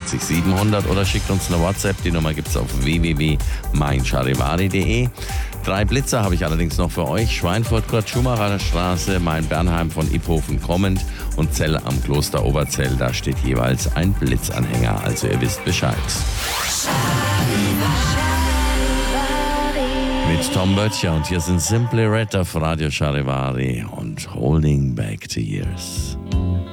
089 700 oder schickt uns eine WhatsApp. Die Nummer gibt's auf www.meincharivari.de. 3 Blitzer habe ich allerdings noch für euch. Schweinfurt, Kurt-Schumacher Straße, Main-Bernheim von Iphofen kommend und Zell am Kloster Oberzell. Da steht jeweils ein Blitzanhänger, also ihr wisst Bescheid. Mit Tom Böttcher und hier sind Simply Red auf Radio Charivari und Holding Back the Years.